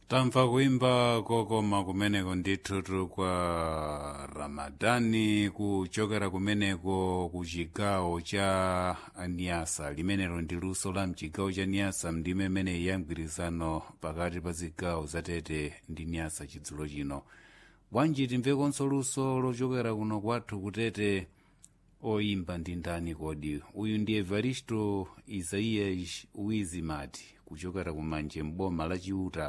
tamva kuimba kokoma kumeneko ndithu kwa Ramadani kuchokera kumeneko ku chigawo cha Niasa limenelo ndi luso la mchigawo cha Niasa ndime imene yamgwirizano pakati pa zigawo za Tete ndi Niasa chidzulo chino. Bwanji timvekonso luso lochokera kuno kwathu kutete. Oyimba ndi ndani kodi? Uyu ndi Evaristo Isaias Wizimati kuchokera kumanje mboma la Chiuta